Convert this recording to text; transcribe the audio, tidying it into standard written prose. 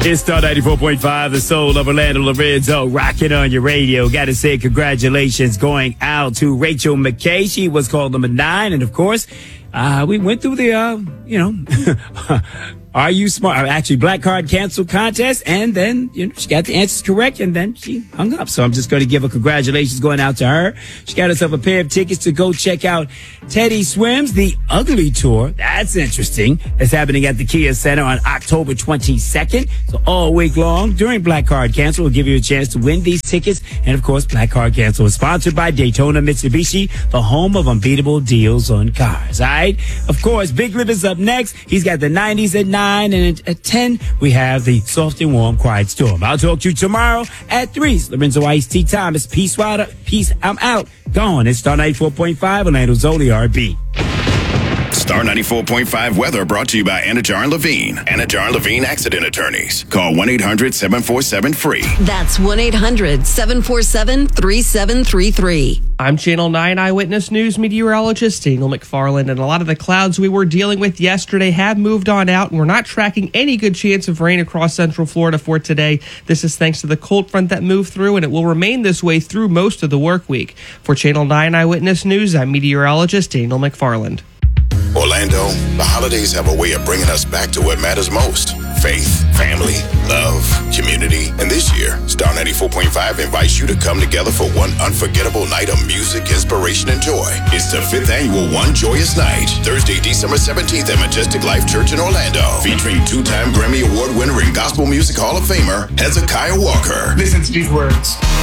It's Star 94.5, the soul of Orlando Lorenzo, rocking on your radio. Got to say congratulations going out to Rachel McKay. She was called number 9. And, of course, we went through the, Are You Smart? Actually, Black Card Cancel contest. And then, she got the answers correct and then she hung up. So I'm just going to give her congratulations going out to her. She got herself a pair of tickets to go check out Teddy Swims, The Ugly Tour. That's interesting. It's happening at the Kia Center on October 22nd. So all week long during Black Card Cancel, we'll give you a chance to win these tickets. And of course, Black Card Cancel is sponsored by Daytona Mitsubishi, the home of unbeatable deals on cars. All right. Of course, Big Lip is up next. He's got the 90s at 9. And at 10, we have the soft and warm Quiet Storm. I'll talk to you tomorrow at 3. Lorenzo Ice T. Thomas. Peace, Wilder. Peace. I'm out. Gone. It's Star 94.5 Orlando's only RB. Star 94.5 weather brought to you by Anajar and Levine. Anajar and Levine Accident Attorneys. Call 1-800-747-FREE. That's 1-800-747-3733. I'm Channel 9 Eyewitness News meteorologist Daniel McFarland, and a lot of the clouds we were dealing with yesterday have moved on out, and we're not tracking any good chance of rain across central Florida for today. This is thanks to the cold front that moved through, and it will remain this way through most of the work week. For Channel 9 Eyewitness News, I'm meteorologist Daniel McFarland. Orlando, the holidays have a way of bringing us back to what matters most. Faith, family, love, community. And this year, Star 94.5 invites you to come together for one unforgettable night of music, inspiration, and joy. It's the 5th annual One Joyous Night, Thursday, December 17th at Majestic Life Church in Orlando, featuring 2-time Grammy Award winner and Gospel Music Hall of Famer, Hezekiah Walker. Listen to these words.